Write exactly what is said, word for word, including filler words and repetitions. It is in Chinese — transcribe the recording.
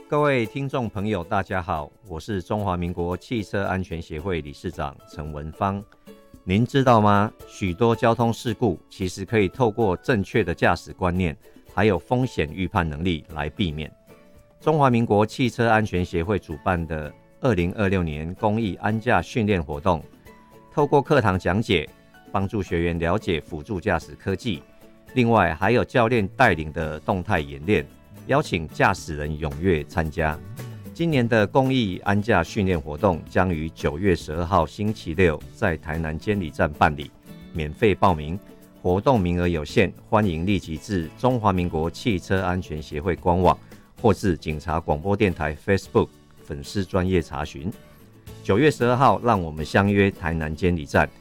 各位听众朋友大家好，我是中华民国汽车安全协会理事长陈文芳。您知道吗？许多交通事故其实可以透过正确的驾驶观念还有风险预判能力来避免。中华民国汽车安全协会主办的二零二六年公益安驾训练活动，透过课堂讲解帮助学员了解辅助驾驶科技，另外还有教练带领的动态演练，邀请驾驶人踊跃参加。今年的公益安驾训练活动将于九月十二号星期六在台南监理站办理，免费报名，活动名额有限，欢迎立即至中华民国汽车安全协会官网或至警察广播电台 Facebook 粉丝专页查询。九月十二号，让我们相约台南监理站，